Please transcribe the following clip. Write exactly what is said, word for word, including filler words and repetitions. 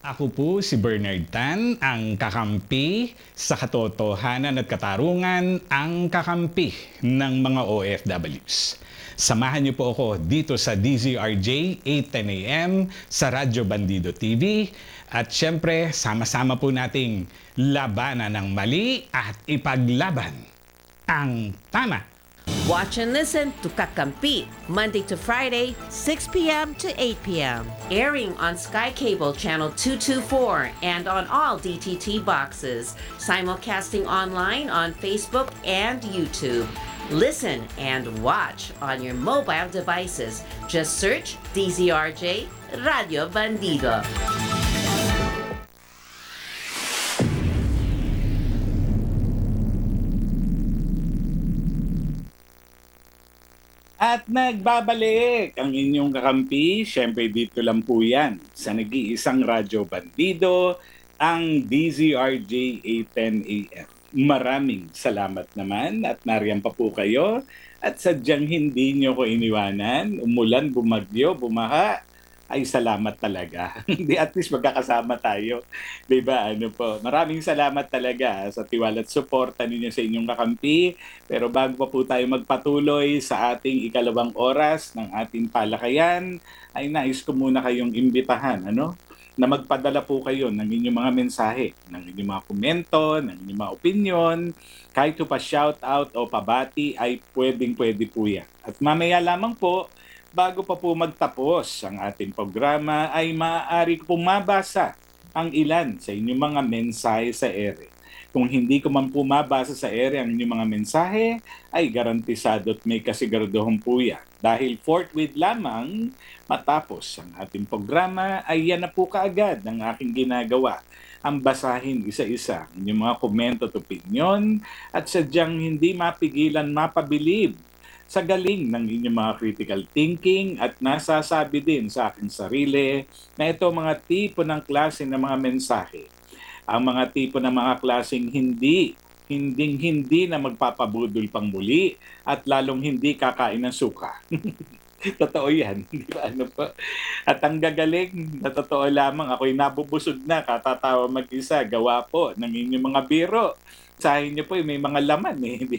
Ako po si Bernard Tan, ang kakampi sa katotohanan at katarungan, ang kakampi ng mga O F Ws. Samahan niyo po ako dito sa D Z R J eight ten A M sa Radyo Bandido T V at syempre sama-sama po nating labanan ng mali at ipaglaban ang tama. Watch and listen to Kakampi, Monday to Friday, six p.m. to eight p.m. Airing on Sky Cable Channel two twenty-four and on all D T T boxes. Simulcasting online on Facebook and YouTube. Listen and watch on your mobile devices. Just search D Z R J Radio Bandido. At nagbabalik ang inyong kakampi, syempre dito lang po yan, sa nag-iisang Radyo Bandido, ang D Z R J eight ten A M. Maraming salamat naman at nariyan pa po kayo at sadyang hindi nyo ko iniwanan, umulan, bumagyo, bumaha, ay salamat talaga. Hindi, at least magkakasama tayo. Diba? Ano po? Maraming salamat talaga sa tiwala at suporta ninyo sa inyong kakampi. Pero bago pa po tayo magpatuloy sa ating ikalawang oras ng ating palakayan, ay nais ko muna kayong imbitahan, ano? Na magpadala po kayo ng inyong mga mensahe, ng inyong mga komento, ng inyong mga opinion, kahit pa shout out o pabati ay pwedeng-pwede po yan. At mamaya lamang po, bago pa po magtapos ang ating programa ay maaari ko pong mabasa ang ilan sa inyong mga mensahe sa ere. Kung hindi ko man po mabasa sa ere ang inyong mga mensahe, ay garantisado at may kasiguraduhan po yan. Dahil forthwith lamang matapos ang ating programa, ay yan na po kaagad ang aking ginagawa. Ang basahin isa-isa ang inyong mga komento at opinion at sadyang hindi mapigilan, mapabilib sa galing ng inyong mga critical thinking at nasasabi din sa aking sarili na ito mga tipo ng klase ng mga mensahe. Ang mga tipo ng mga klaseng hindi, hinding hindi na magpapabudol pang muli at lalong hindi kakain ng suka. Totoo yan, di ba? Ano po? At ang gagaling, na totoo lamang, ako'y nabubusog na, katatawa mag-isa, gawa po ng inyong mga biro. Sahin niyo po, may mga laman eh. Di